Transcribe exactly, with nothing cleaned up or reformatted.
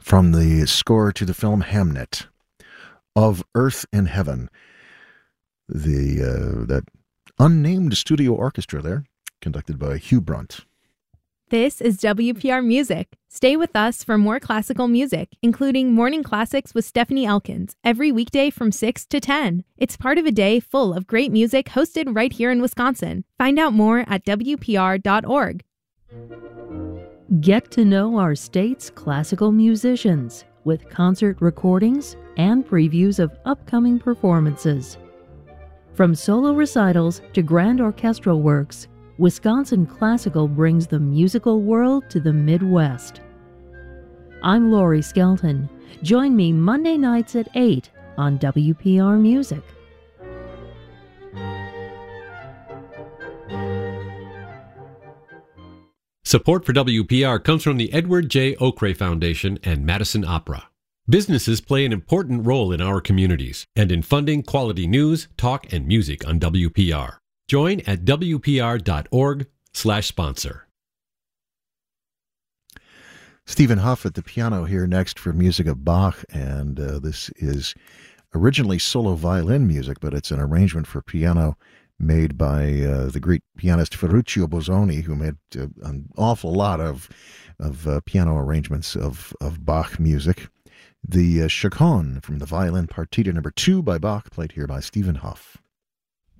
from the score to the film Hamnet, Of Earth and Heaven. The uh, that unnamed studio orchestra there, conducted by Hugh Brunt. This is W P R Music. Stay with us for more classical music, including Morning Classics with Stephanie Elkins, every weekday from six to ten. It's part of a day full of great music hosted right here in Wisconsin. Find out more at W P R dot org. Get to know our state's classical musicians with concert recordings and previews of upcoming performances. From solo recitals to grand orchestral works, Wisconsin Classical brings the musical world to the Midwest. I'm Lori Skelton. Join me Monday nights at eight on W P R Music. Support for W P R comes from the Edward J. Okray Foundation and Madison Opera. Businesses play an important role in our communities and in funding quality news, talk, and music on W P R. Join at W P R dot org slash sponsor. Stephen Huff at the piano here next for music of Bach, and uh, this is originally solo violin music, but it's an arrangement for piano made by uh, the great pianist Ferruccio Bosoni, who made uh, an awful lot of of uh, piano arrangements of, of Bach music. The uh, Chaconne from the violin partita number two by Bach, played here by Stephen Huff.